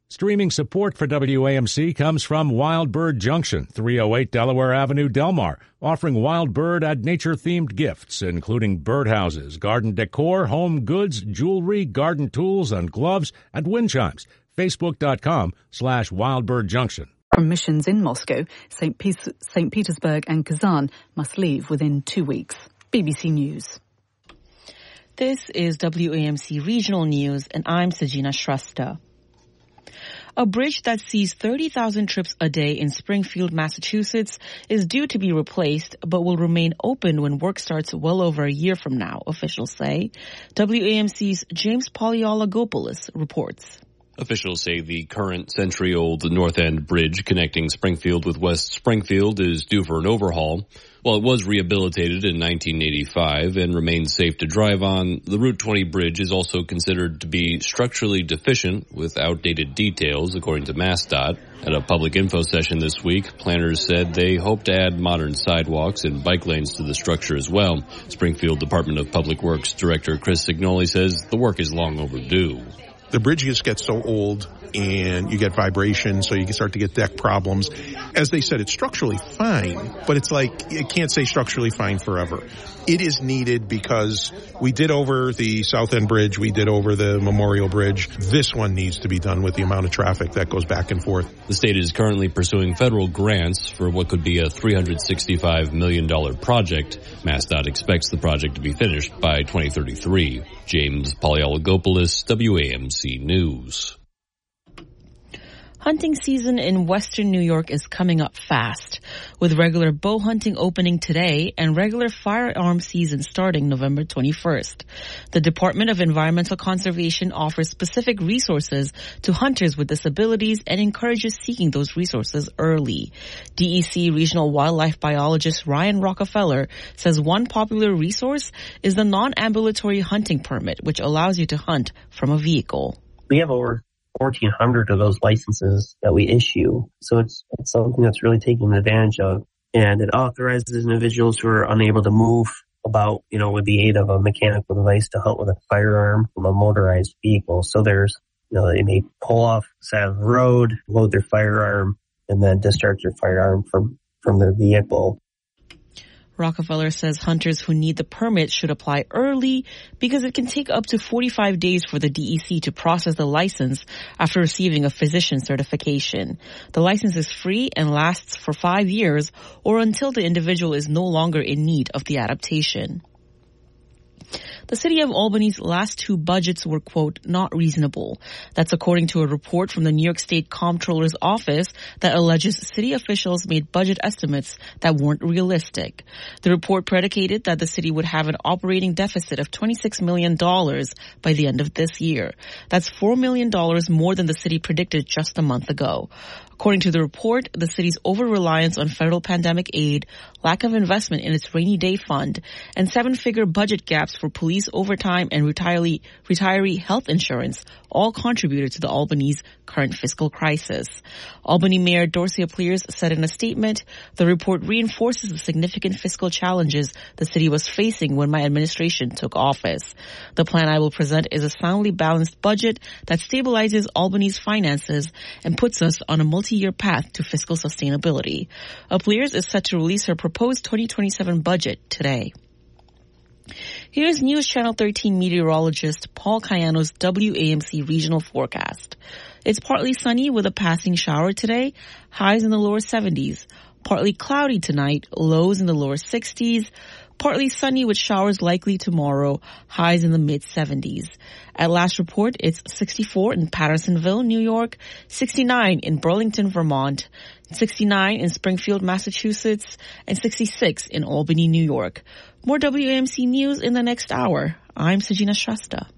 Streaming support for WAMC comes from Wild Bird Junction, 308 Delaware Avenue, Delmar, offering Wild Bird and nature-themed gifts, including birdhouses, garden decor, home goods, jewelry, garden tools, and gloves, and wind chimes. Facebook.com/WildBirdJunction. From missions in Moscow, St. Petersburg and Kazan must leave within 2 weeks. BBC News. This is WAMC Regional News, and I'm Sajina Shrestha. A bridge that sees 30,000 trips a day in Springfield, Massachusetts is due to be replaced, but will remain open when work starts well over a year from now, officials say. WAMC's James Polyologopoulos reports. Officials say the current century-old North End Bridge connecting Springfield with West Springfield is due for an overhaul. While it was rehabilitated in 1985 and remains safe to drive on, the Route 20 bridge is also considered to be structurally deficient with outdated details, according to MassDOT. At a public info session this week, planners said they hope to add modern sidewalks and bike lanes to the structure as well. Springfield Department of Public Works Director Chris Signoli says the work is long overdue. The bridge just gets so old and you get vibration, so you can start to get deck problems. As they said, it's structurally fine, but it's like you can't say structurally fine forever. It is needed because we did over the South End Bridge, we did over the Memorial Bridge. This one needs to be done with the amount of traffic that goes back and forth. The state is currently pursuing federal grants for what could be a $365 million project. MassDOT expects the project to be finished by 2033. James Polyologopoulos, WAMC News. Hunting season in western New York is coming up fast, with regular bow hunting opening today and regular firearm season starting November 21st. The Department of Environmental Conservation offers specific resources to hunters with disabilities and encourages seeking those resources early. DEC Regional Wildlife Biologist Ryan Rockefeller says one popular resource is the non-ambulatory hunting permit, which allows you to hunt from a vehicle. We have over 1,400 of those licenses that we issue. So it's something that's really taken advantage of. And it authorizes individuals who are unable to move about, with the aid of a mechanical device to hunt with a firearm from a motorized vehicle. So there's, they may pull off the side of the road, load their firearm, and then discharge their firearm from their vehicle. Rockefeller says hunters who need the permit should apply early because it can take up to 45 days for the DEC to process the license after receiving a physician certification. The license is free and lasts for 5 years or until the individual is no longer in need of the adaptation. The City of Albany's last 2 budgets were, quote, not reasonable. That's according to a report from the New York State Comptroller's Office that alleges city officials made budget estimates that weren't realistic. The report predicated that the city would have an operating deficit of $26 million by the end of this year. That's $4 million more than the city predicted just a month ago. According to the report, the city's over-reliance on federal pandemic aid, lack of investment in its rainy day fund, and 7-figure budget gaps for police overtime and retiree health insurance all contributed to the Albany's current fiscal crisis. Albany Mayor Dorcia Pliers said in a statement, the report reinforces the significant fiscal challenges the city was facing when my administration took office. The plan I will present is a soundly balanced budget that stabilizes Albany's finances and puts us on a multi-year path to fiscal sustainability. Pliers is set to release her proposed 2027 budget today. Here's News Channel 13 meteorologist Paul Cayano's WAMC regional forecast. It's partly sunny with a passing shower today, highs in the lower 70s. Partly cloudy tonight, lows in the lower 60s. Partly sunny with showers likely tomorrow, highs in the mid-70s. At last report, it's 64 in Pattersonville, New York, 69 in Burlington, Vermont, 69 in Springfield, Massachusetts, and 66 in Albany, New York. More WAMC news in the next hour. I'm Sajina Shrestha.